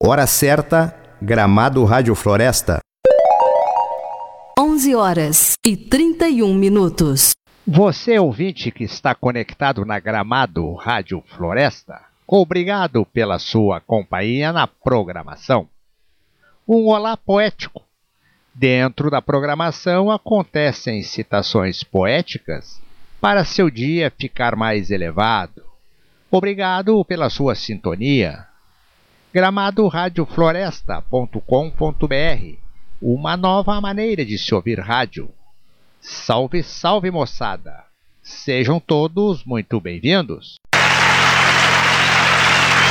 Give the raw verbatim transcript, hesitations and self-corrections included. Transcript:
Hora certa, Gramado Rádio Floresta. onze horas e trinta e um minutos. Você, ouvinte que está conectado na Gramado Rádio Floresta, obrigado pela sua companhia na programação. Um olá poético. Dentro da programação acontecem citações poéticas para seu dia ficar mais elevado. Obrigado pela sua sintonia. gramado rádio floresta ponto com ponto br, uma nova maneira de se ouvir rádio. Salve, salve, moçada! Sejam todos muito bem-vindos!